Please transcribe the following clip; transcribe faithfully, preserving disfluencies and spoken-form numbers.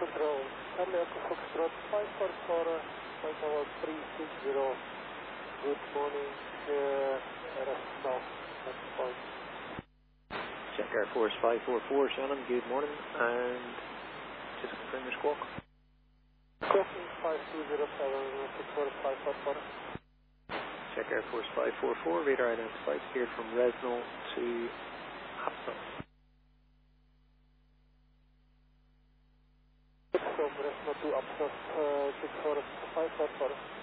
Control, Charlie Echo Foxtrot five four four, flight level three six zero. Good morning, uh, Arsenal, next point. Check Air Force five four four, Shannon, good morning, and just confirm your squawk. Squawking five two zero seven, six four five four four. Check Air Force five four four, radar identified here from Resnel to Hapsel. From Resnel to Hapsel, uh, six four five four four.